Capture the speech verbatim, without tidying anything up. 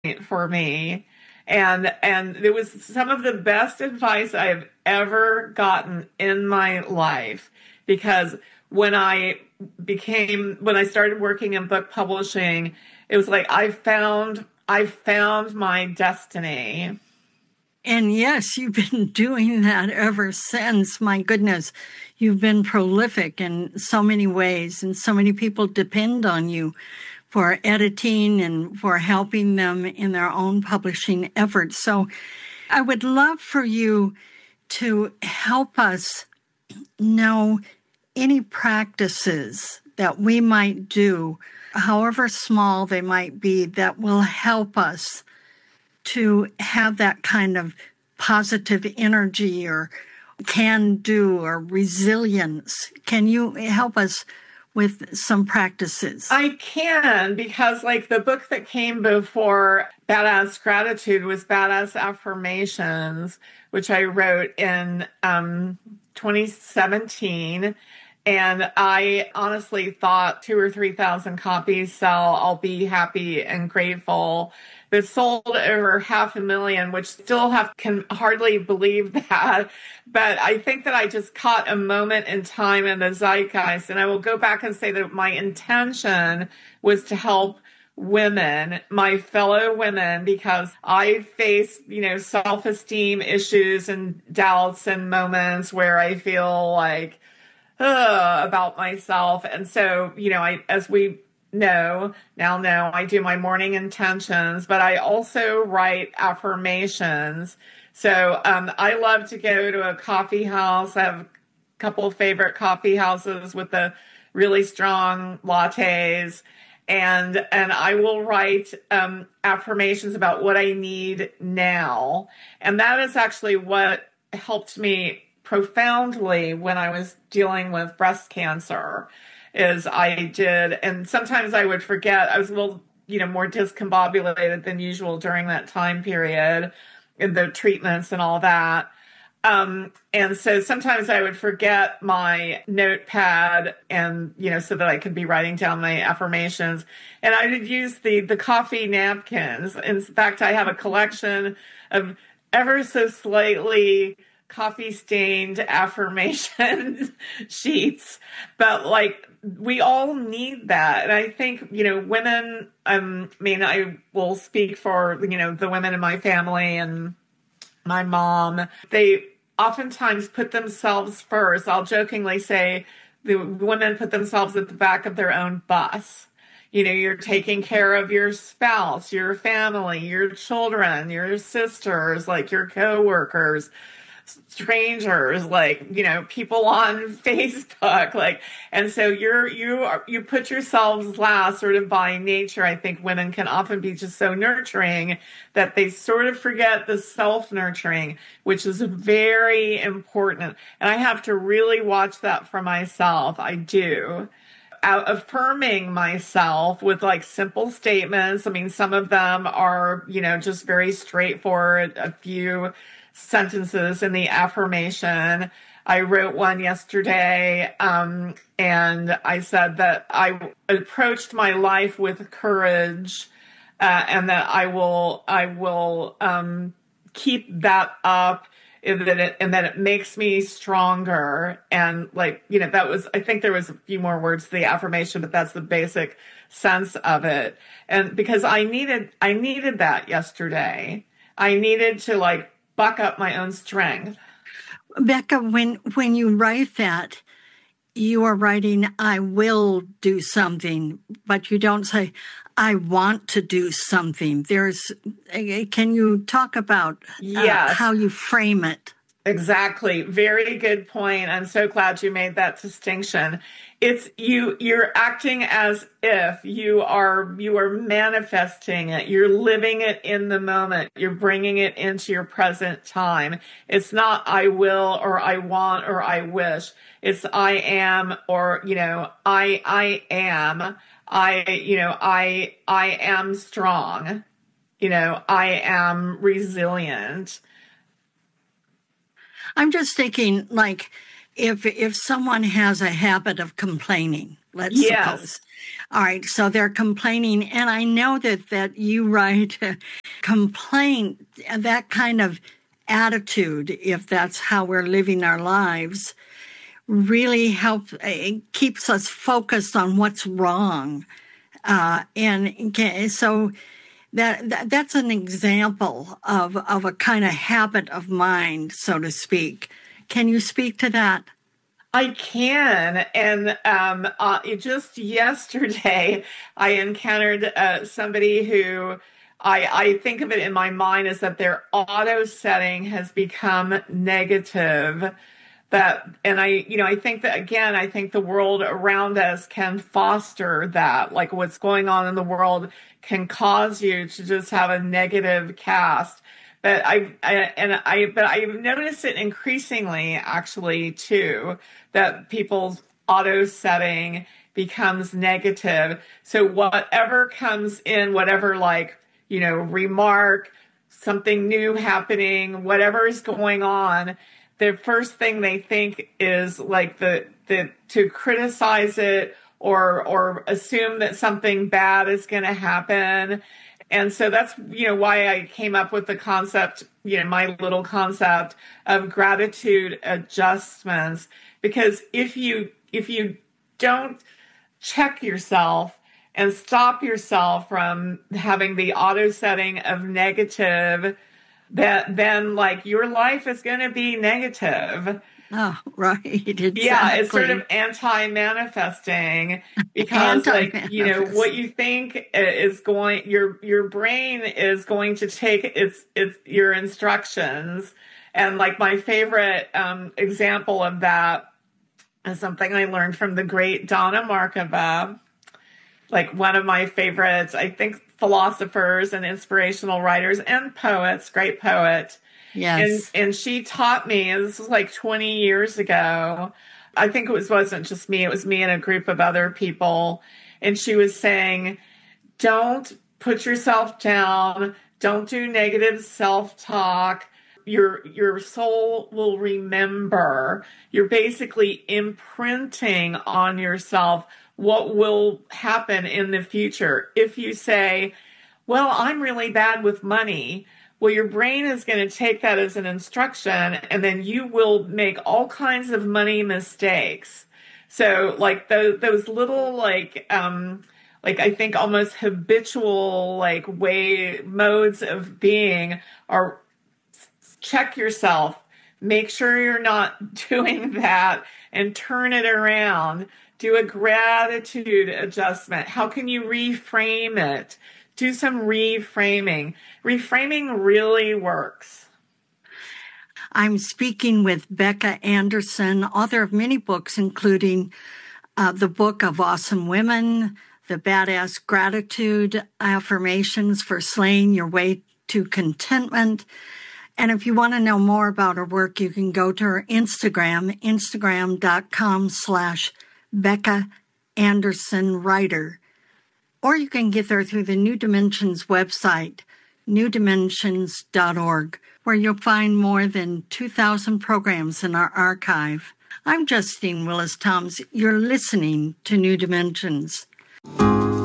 for me. And and it was some of the best advice I've ever gotten in my life, because when I became when I started working in book publishing, it was like I found I found my destiny. And yes, you've been doing that ever since. My goodness, you've been prolific in so many ways, and so many people depend on you for editing and for helping them in their own publishing efforts. So I would love for you to help us know any practices that we might do, however small they might be, that will help us to have that kind of positive energy or can do or resilience. Can you help us with some practices? I can, because like the book that came before Badass Gratitude was Badass Affirmations, which I wrote in um, twenty seventeen. And I honestly thought two or three thousand copies sell, I'll be happy and grateful. It sold over half a million, which still have can hardly believe that. But I think that I just caught a moment in time in the zeitgeist. And I will go back and say that my intention was to help women, my fellow women, because I face, you know, self-esteem issues and doubts and moments where I feel like, uh, about myself. And so, you know, I, as we know, now know, I do my morning intentions, but I also write affirmations. So, um, I love to go to a coffee house. I have a couple of favorite coffee houses with the really strong lattes. And, and I will write, um, affirmations about what I need now. And that is actually what helped me profoundly when I was dealing with breast cancer. Is I did, and sometimes I would forget. I was a little, you know, more discombobulated than usual during that time period in the treatments and all that. Um, and so sometimes I would forget my notepad, and, you know, so that I could be writing down my affirmations. And I would use the, the coffee napkins. In fact, I have a collection of ever so slightly coffee stained affirmation sheets, but like we all need that. And I think, you know, women, um, I mean, I will speak for, you know, the women in my family and my mom, they oftentimes put themselves first. I'll jokingly say the women put themselves at the back of their own bus. You know, you're taking care of your spouse, your family, your children, your sisters, like your coworkers, strangers, like, you know, people on Facebook, like, and so you're, you are, you put yourselves last sort of by nature. I think women can often be just so nurturing that they sort of forget the self-nurturing, which is very important. And I have to really watch that for myself. I do. Out affirming myself with like simple statements. I mean, some of them are, you know, just very straightforward, a few sentences in the affirmation. I wrote one yesterday, um, and I said that I approached my life with courage, uh, and that I will, I will um, keep that up, and that it, and that it makes me stronger. And like, you know, that was, I think there was a few more words to the affirmation, but that's the basic sense of it. And because I needed, I needed that yesterday. I needed to like buck up my own strength. Becca, when when you write that, you are writing, I will do something, but you don't say, I want to do something. There's, can you talk about uh, yes. how you frame it? Exactly. Very good point. I'm so glad you made that distinction. It's you, you're acting as if you are, you are manifesting it. You're living it in the moment. You're bringing it into your present time. It's not I will or I want or I wish. It's I am, or, you know, I, I am, I, you know, I, I am strong. You know, I am resilient. I'm just thinking, like, if if someone has a habit of complaining, let's Yes. suppose. All right, so they're complaining, and I know that, that you write uh, complaint, that kind of attitude, if that's how we're living our lives, really helps, it keeps us focused on what's wrong. Uh, and okay, so that, that that's an example of, of a kind of habit of mind, so to speak. Can you speak to that? I can. And um, uh, just yesterday, I encountered uh, somebody who I, I think of it in my mind as that their auto setting has become negative. That, and I, you know, I think that, again, I think the world around us can foster that. Like what's going on in the world can cause you to just have a negative cast. But I, I and I, but I've noticed it increasingly, actually, too, that people's auto setting becomes negative. So whatever comes in, whatever like, you know, remark, something new happening, whatever is going on, the first thing they think is like the the to criticize it or or assume that something bad is going to happen. And so that's, you know, why I came up with the concept, you know, my little concept of gratitude adjustments. Because if you if you don't check yourself and stop yourself from having the auto setting of negative, that then like your life is going to be negative. Oh, right. Exactly. Yeah, it's sort of anti-manifesting because like, you know, what you think is going, your, your brain is going to take its, its, your instructions. And like my favorite um, example of that is something I learned from the great Donna Markova, like one of my favorites, I think, philosophers and inspirational writers and poets, great poet. Yes. And and she taught me, this was like twenty years ago. I think it was, wasn't just me, it was me and a group of other people. And she was saying, don't put yourself down. Don't do negative self-talk. Your, your soul will remember. You're basically imprinting on yourself what will happen in the future. If you say, well, I'm really bad with money, well, your brain is going to take that as an instruction, and then you will make all kinds of money mistakes. So like those, those little like, um, like I think almost habitual like way modes of being are check yourself, make sure you're not doing that and turn it around. Do a gratitude adjustment. How can you reframe it? Do some reframing. Reframing really works. I'm speaking with Becca Anderson, author of many books, including uh, the Book of Awesome Women, The Badass Gratitude Affirmations for Slaying Your Way to Contentment. And if you want to know more about her work, you can go to her Instagram, instagram.com slash Becca Anderson Writer. Or you can get there through the New Dimensions website, new dimensions dot org, where you'll find more than two thousand programs in our archive. I'm Justine Willis Toms. You're listening to New Dimensions.